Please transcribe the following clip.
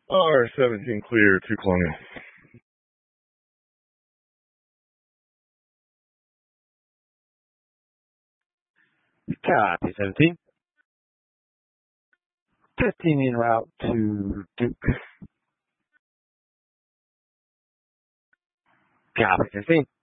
R17 clear to Colonial. Copy, 17. 15 en route to Duke. Copy, 15.